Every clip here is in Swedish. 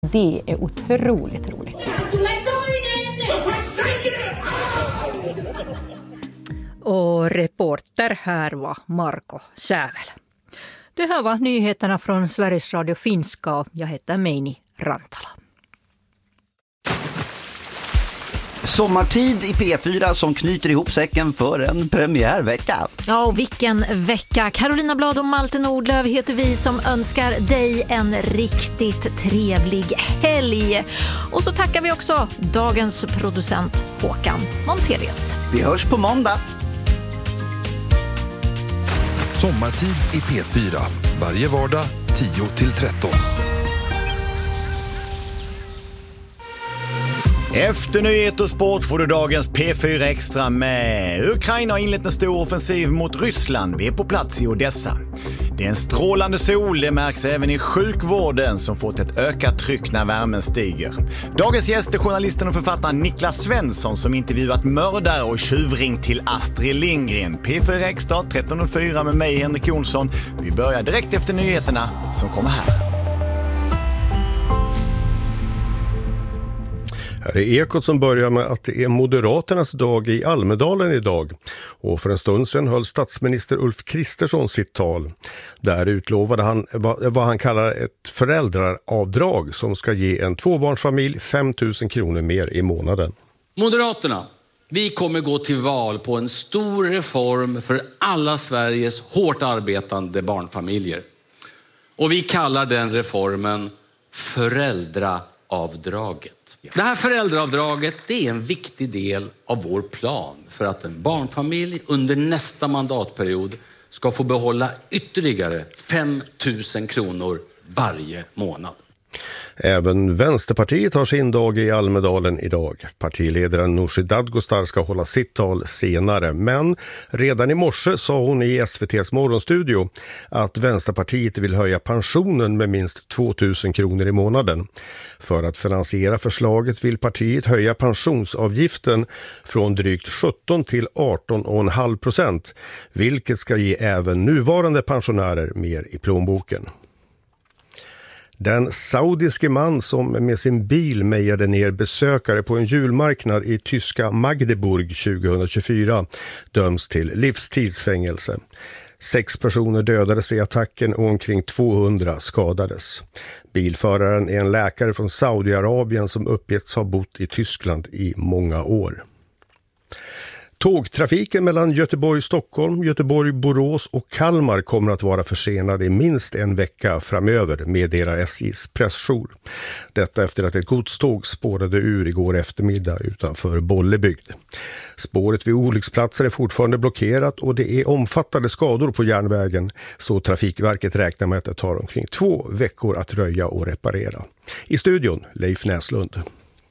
Det är otroligt roligt. Och reporter här var Marko Sävel. Det här var nyheterna från Sveriges Radio Finska och jag heter Meini Rantala. Sommartid i P4 som knyter ihop säcken för en premiärvecka. Ja, och vilken vecka. Carolina Blad och Malte Nordlöf heter vi som önskar dig en riktigt trevlig helg. Och så tackar vi också dagens producent Håkan Montelius. Vi hörs på måndag. Sommartid i P4. Varje vardag 10-13. Efter nyhet och sport får du dagens P4 Extra med Ukraina har inlett en stor offensiv mot Ryssland. Vi är på plats i Odessa. Det är en strålande sol, det märks även i sjukvården som fått ett ökat tryck när värmen stiger. Dagens gäst är journalisten och författaren Niklas Svensson som intervjuat mördare och tjuvring till Astrid Lindgren. P4 Extra 13:04 med mig Henrik Jonsson. Vi börjar direkt efter nyheterna som kommer här. Här är Ekot som börjar med att det är Moderaternas dag i Almedalen idag. Och för en stund sedan höll statsminister Ulf Kristersson sitt tal. Där utlovade han vad han kallar ett föräldraavdrag som ska ge en tvåbarnsfamilj 5 000 kronor mer i månaden. Moderaterna, vi kommer gå till val på en stor reform för alla Sveriges hårt arbetande barnfamiljer. Och vi kallar den reformen föräldraavdraget. Det här föräldraavdraget, det är en viktig del av vår plan för att en barnfamilj under nästa mandatperiod ska få behålla ytterligare 5 000 kronor varje månad. Även Vänsterpartiet har sin dag i Almedalen idag. Partiledaren Nooshi Dadgostar ska hålla sitt tal senare. Men redan i morse sa hon i SVT:s morgonstudio att Vänsterpartiet vill höja pensionen med minst 2 000 kronor i månaden. För att finansiera förslaget vill partiet höja pensionsavgiften från drygt 17 till 18,5%. Vilket ska ge även nuvarande pensionärer mer i plånboken. Den saudiske man som med sin bil mejade ner besökare på en julmarknad i tyska Magdeburg 2024 döms till livstidsfängelse. 6 personer dödades i attacken och omkring 200 skadades. Bilföraren är en läkare från Saudiarabien som uppgetts ha bott i Tyskland i många år. Tågtrafiken mellan Göteborg-Stockholm, Göteborg-Borås och Kalmar kommer att vara försenad i minst en vecka framöver, meddelar SJs pressjour. Detta efter att ett godståg spårade ur igår eftermiddag utanför Bollebygd. Spåret vid olycksplatser är fortfarande blockerat och det är omfattande skador på järnvägen, så Trafikverket räknar med att det tar omkring 2 veckor att röja och reparera. I studion, Leif Näslund.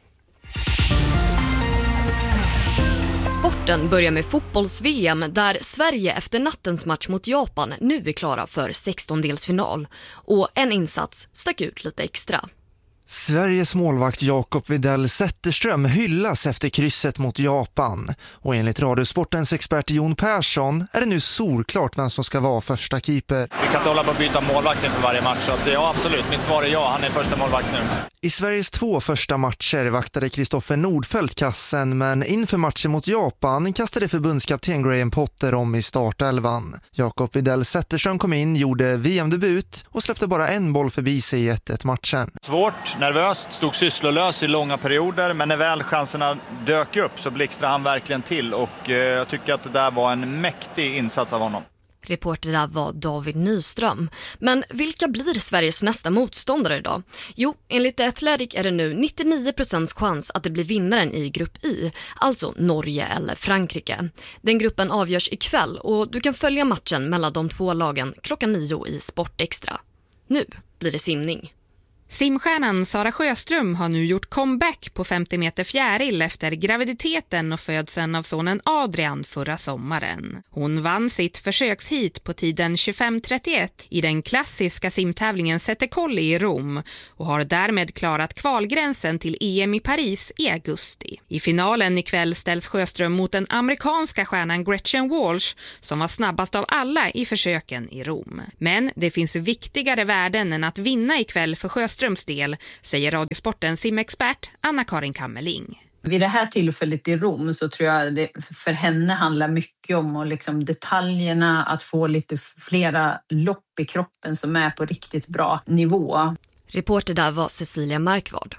Sporten börjar med fotbolls-VM där Sverige efter nattens match mot Japan nu är klara för 16-delsfinal. Och en insats stack ut lite extra. Sveriges målvakt Jakob Widell Zetterström hyllas efter krysset mot Japan. Och enligt Radiosportens expert Jon Persson är det nu solklart vem som ska vara första keeper. Vi kan inte hålla på att byta målvakt inför varje match, så att ja, absolut. Mitt svar är ja, han är första målvakt nu. I Sveriges 2 första matcher vaktade Kristoffer Nordfeldt kassen, men inför matchen mot Japan kastade förbundskapten Graham Potter om i startelvan. Jakob Widell Zetterström kom in, gjorde VM-debut och släppte bara en boll förbi sig i 1-1 matchen. Svårt, nervöst, stod sysslolös i långa perioder, men när väl chanserna dök upp så blixtrade han verkligen till och jag tycker att det där var en mäktig insats av honom. Reporter där var David Nyström. Men vilka blir Sveriges nästa motståndare idag? Jo, enligt The Athletic är det nu 99% chans att det blir vinnaren i grupp I, alltså Norge eller Frankrike. Den gruppen avgörs ikväll och du kan följa matchen mellan de 2 lagen klockan 9 i Sportextra. Nu blir det simning. Simstjärnan Sara Sjöström har nu gjort comeback på 50 meter fjäril efter graviditeten och födseln av sonen Adrian förra sommaren. Hon vann sitt försökshit på tiden 25:31 i den klassiska simtävlingen Sette Colli i Rom och har därmed klarat kvalgränsen till EM i Paris i augusti. I finalen ikväll ställs Sjöström mot den amerikanska stjärnan Gretchen Walsh som var snabbast av alla i försöken i Rom. Men det finns viktigare värden än att vinna ikväll för Sjöström Sjöströms del, säger Radiosportens simexpert Anna-Karin Kammerling. Vid det här tillfället i Rom så tror jag det för henne handlar mycket om och liksom detaljerna, att få lite flera lopp i kroppen som är på riktigt bra nivå. Reporter där var Cecilia Markvard.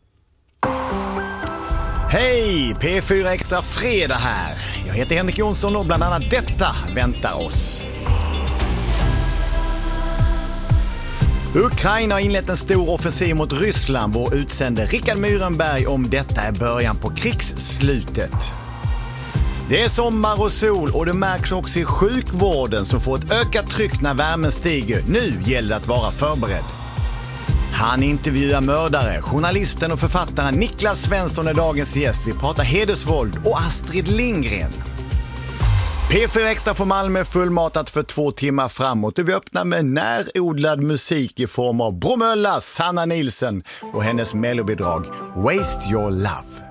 Hej! P4 Extra fredag här. Jag heter Henrik Jonsson och bland annat detta väntar oss. Ukraina har inlett en stor offensiv mot Ryssland. Vår utsände Rickard Myrenberg om detta är början på krigsslutet. Det är sommar och sol och det märks också i sjukvården som får ett ökat tryck när värmen stiger. Nu gäller det att vara förberedd. Han intervjuar mördare. Journalisten och författaren Niklas Svensson är dagens gäst. Vi pratar hedersvåld och Astrid Lindgren. P4 Extra för Malmö fullmatat för 2 timmar framåt. Och vi öppnar med närodlad musik i form av Bromölla, Sanna Nielsen och hennes mellobidrag Waste Your Love.